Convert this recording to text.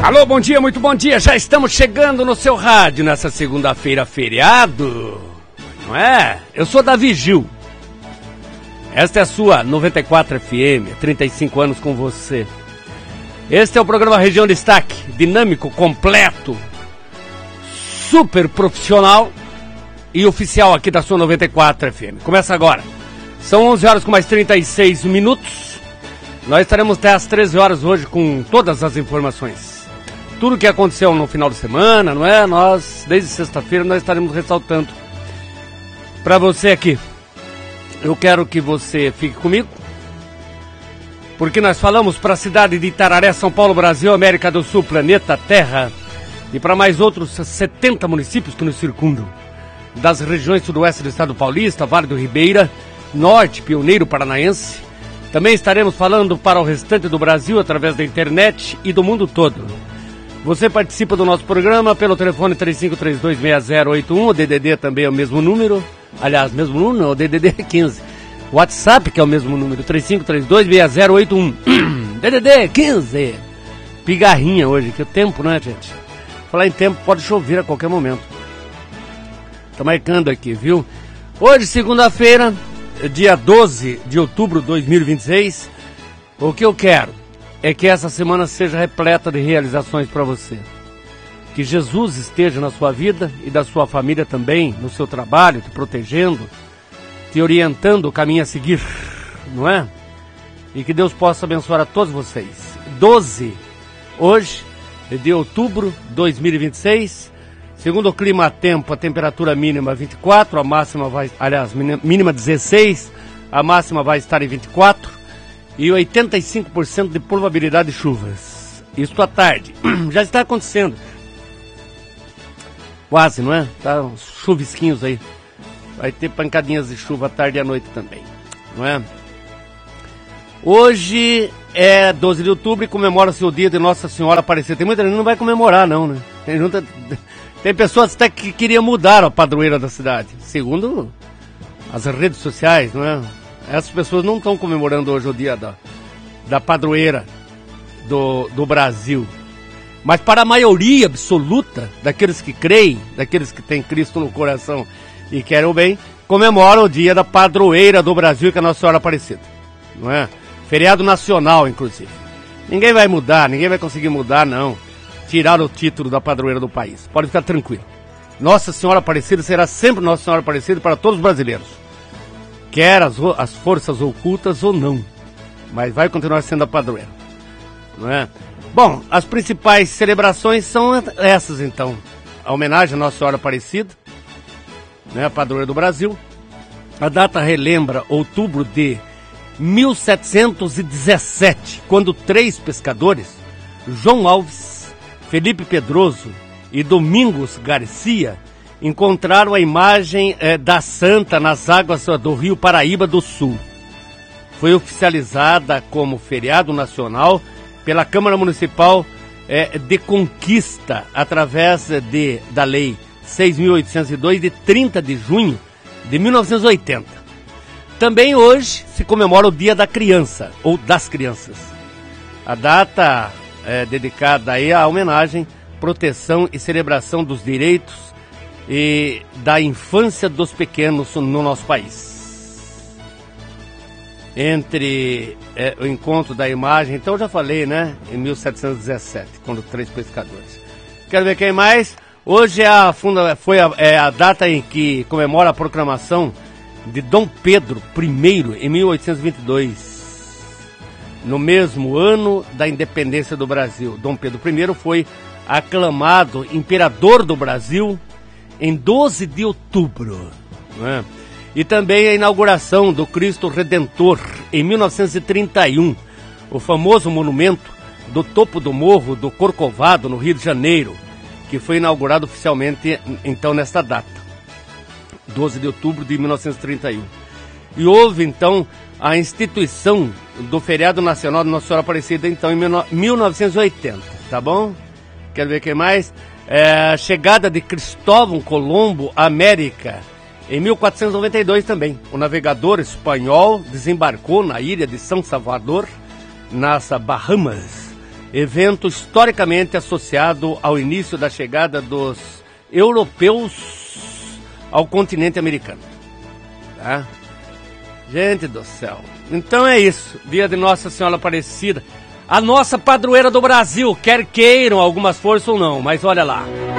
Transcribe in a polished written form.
Alô, bom dia, muito bom dia. Já estamos chegando no seu rádio nessa segunda-feira, feriado. Não é? Eu sou Davi Gil. Esta é a sua 94 FM, 35 anos com você. Este é o programa Região Destaque, dinâmico, completo, super profissional e oficial aqui da sua 94 FM. Começa agora. São 11 horas com mais 36 minutos. Nós estaremos até às 13 horas hoje com todas as informações. Tudo que aconteceu no final de semana, não é? Nós, desde sexta-feira, nós estaremos ressaltando para você aqui. Eu quero que você fique comigo, porque nós falamos para a cidade de Itararé, São Paulo, Brasil, América do Sul, planeta Terra, e para mais outros 70 municípios que nos circundam, das regiões sudoeste do estado paulista, Vale do Ribeira, Norte, Pioneiro Paranaense. Também estaremos falando para o restante do Brasil através da internet e do mundo todo. Você participa do nosso programa pelo telefone 35326081, o DDD também é o mesmo número, aliás, mesmo número, o DDD é 15. O WhatsApp que é o mesmo número, 35326081, DDD 15. Pigarrinha hoje, que é tempo, né, gente? Falar em tempo, pode chover a qualquer momento. Tô marcando aqui, viu? Hoje, segunda-feira, dia 12 de outubro de 2026, o que eu quero é que essa semana seja repleta de realizações para você. Que Jesus esteja na sua vida e da sua família também, no seu trabalho, te protegendo, te orientando o caminho a seguir, não é? E que Deus possa abençoar a todos vocês. 12, hoje, de outubro de 2026, segundo o clima-tempo, a temperatura mínima 24, a máxima vai, aliás, mínima 16, a máxima vai estar em 24, e 85% de probabilidade de chuvas. Isso à tarde. Já está acontecendo. Quase, não é? Tá uns chuvisquinhos aí. Vai ter pancadinhas de chuva à tarde e à noite também, não é? Hoje é 12 de outubro e comemora-se o dia de Nossa Senhora Aparecida. Tem muita gente que não vai comemorar, não, né? Tem pessoas até que queriam mudar a padroeira da cidade, segundo as redes sociais, não é? Essas pessoas não estão comemorando hoje o dia da padroeira do Brasil. Mas para a maioria absoluta daqueles que creem, daqueles que têm Cristo no coração e querem o bem, comemoram o dia da padroeira do Brasil, que é a Nossa Senhora Aparecida. Não é? Feriado nacional, inclusive. Ninguém vai mudar, ninguém vai conseguir mudar, não. Tirar o título da padroeira do país. Pode ficar tranquilo. Nossa Senhora Aparecida será sempre Nossa Senhora Aparecida para todos os brasileiros. Quer as forças ocultas ou não, mas vai continuar sendo a padroeira, não é? Bom, as principais celebrações são essas, então. A homenagem à Nossa Senhora Aparecida, né, a padroeira do Brasil. A data relembra outubro de 1717, quando 3 pescadores, João Alves, Felipe Pedroso e Domingos Garcia, encontraram a imagem da Santa nas águas do Rio Paraíba do Sul. Foi oficializada como feriado nacional pela Câmara Municipal de Conquista, através da Lei 6.802, de 30 de junho de 1980. Também hoje se comemora o Dia da Criança, ou das Crianças. A data é dedicada aí à homenagem, proteção e celebração dos direitos e da infância dos pequenos no nosso país. Entre o encontro da imagem, então eu já falei, né? Em 1717, quando 3 pescadores. Quero ver quem mais? Hoje foi a data em que comemora a proclamação de Dom Pedro I, em 1822. No mesmo ano da independência do Brasil. Dom Pedro I foi aclamado imperador do Brasil em 12 de outubro, né? E também a inauguração do Cristo Redentor, em 1931, o famoso monumento do topo do Morro do Corcovado, no Rio de Janeiro, que foi inaugurado oficialmente, então, nesta data, 12 de outubro de 1931. E houve, então, a instituição do feriado nacional de Nossa Senhora Aparecida, então, em 1980, tá bom? Quero ver quem mais? Chegada de Cristóvão Colombo à América, em 1492 também. O navegador espanhol desembarcou na ilha de São Salvador, nas Bahamas, evento historicamente associado ao início da chegada dos europeus ao continente americano. Tá? Gente do céu. Então é isso, dia de Nossa Senhora Aparecida, a nossa padroeira do Brasil, quer queiram algumas forças ou não, mas olha lá.